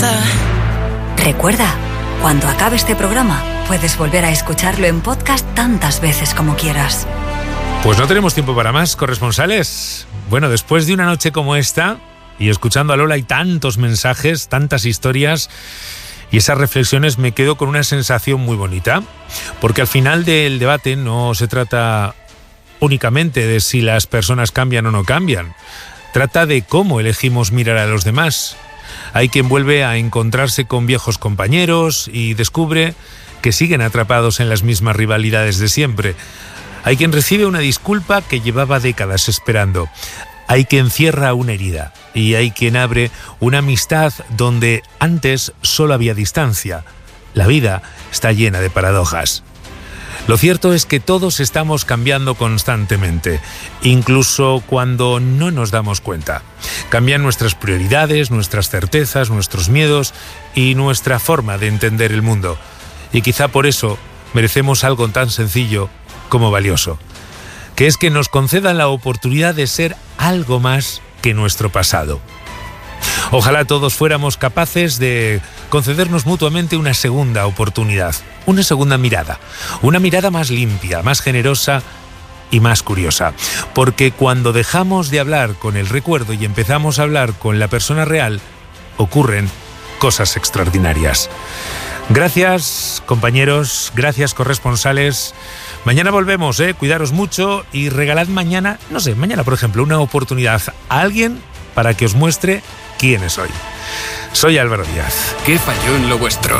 Recuerda, cuando acabe este programa, puedes volver a escucharlo en podcast tantas veces como quieras. Pues no tenemos tiempo para más, corresponsales. Bueno, después de una noche como esta, y escuchando a Lola y tantos mensajes, tantas historias y esas reflexiones, me quedo con una sensación muy bonita, porque al final del debate no se trata únicamente de si las personas cambian o no cambian. Trata de cómo elegimos mirar a los demás. Hay quien vuelve a encontrarse con viejos compañeros y descubre que siguen atrapados en las mismas rivalidades de siempre. Hay quien recibe una disculpa que llevaba décadas esperando. Hay quien cierra una herida y hay quien abre una amistad donde antes solo había distancia. La vida está llena de paradojas. Lo cierto es que todos estamos cambiando constantemente, incluso cuando no nos damos cuenta. Cambian nuestras prioridades, nuestras certezas, nuestros miedos y nuestra forma de entender el mundo. Y quizá por eso merecemos algo tan sencillo como valioso, que es que nos concedan la oportunidad de ser algo más que nuestro pasado. Ojalá todos fuéramos capaces de concedernos mutuamente una segunda oportunidad, una segunda mirada, una mirada más limpia, más generosa y más curiosa. Porque cuando dejamos de hablar con el recuerdo y empezamos a hablar con la persona real, ocurren cosas extraordinarias. Gracias, compañeros, gracias, corresponsales. Mañana volvemos, cuidaros mucho y regalad mañana, mañana por ejemplo, una oportunidad a alguien para que os muestre quién es hoy. Soy Álvaro Díaz. ¿Qué falló en lo vuestro?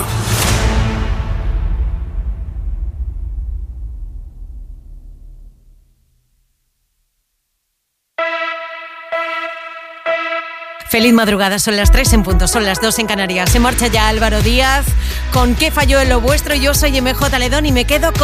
Feliz madrugada, son las 3 en punto, son las 2 en Canarias. Se marcha ya Álvaro Díaz con ¿Qué falló en lo vuestro? Yo soy MJ Ledón y me quedo con